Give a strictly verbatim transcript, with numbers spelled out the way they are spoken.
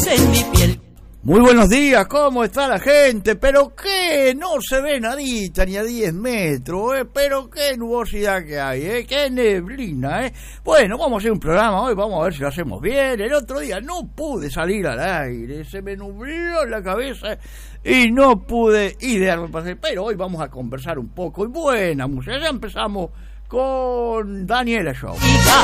en mi piel. Muy buenos días, ¿cómo está la gente? ¿Pero qué? No se ve nadita ni a diez metros, ¿eh? ¿Pero qué nubosidad que hay, eh? ¡Qué neblina, eh! Bueno, vamos a hacer un programa hoy, vamos a ver si lo hacemos bien. El otro día no pude salir al aire, se me nubló la cabeza y no pude idearme para hacer. Pero hoy vamos a conversar un poco y buena música. Ya empezamos con Daniela Show. Vida,